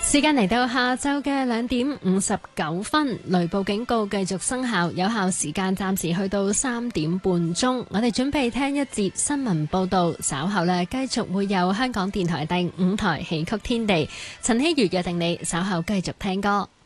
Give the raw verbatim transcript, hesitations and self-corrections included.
時間嚟到下晝嘅兩點五十九分，雷暴警告繼續生效，有效時間暫時去到三點半鐘。我哋準備聽一節新聞報道，稍後呢繼續會有香港電台第五台戲曲天地，陳希如約定你稍後繼續聽歌。